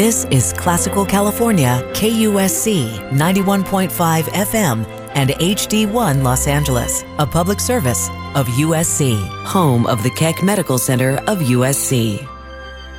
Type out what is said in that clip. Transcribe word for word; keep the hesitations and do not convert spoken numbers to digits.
This is Classical California, K U S C ninety-one point five F M and H D one Los Angeles, a public service of U S C, home of the Keck Medical Center of U S C.